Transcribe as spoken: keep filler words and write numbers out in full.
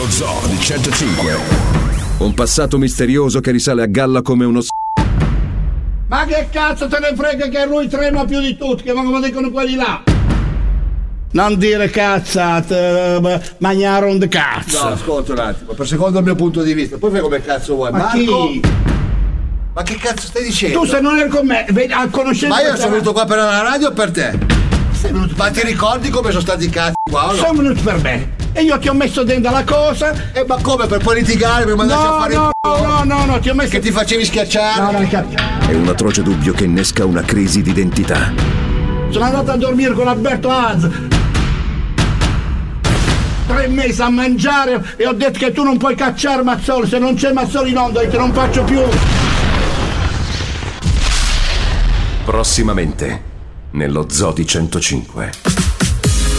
Zoo di centocinque. Un passato misterioso che risale a galla come uno s***. Ma che cazzo te ne frega che lui trema più di tutti, che come dicono quelli là? Non dire cazzate, mangiare un cazzo. No, ascolta un attimo, per secondo il mio punto di vista, poi fai come cazzo vuoi. Ma Marco, chi? ma che cazzo stai dicendo? Tu se non eri con me, a conoscenza. Ma io sono venuto qua per la radio o per te? Sei venuto Ma ti ricordi come sono stati i cazzi qua? No? Sono venuto per me. E io ti ho messo dentro la cosa. E ma come? Per poi litigare, per mandarci no, a fare no, il no, no, no, no, ti ho messo. Che ti facevi schiacciare? No, no, cazzo. È un atroce dubbio che innesca una crisi d'identità. Sono andato a dormire con Alberto Az. Tre mesi a mangiare e ho detto che tu non puoi cacciare Mazzoli. Se non c'è Mazzoli in onda, io te non faccio più. Prossimamente, nello Zoo di centocinque.